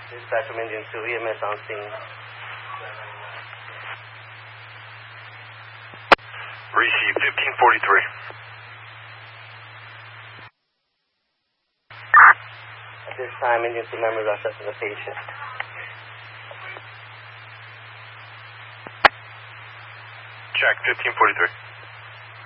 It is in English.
Dispatch from Engine 2, EMS on scene. Receive 1543. At this time, Engine 2 members are assessing the patient. Check 1543.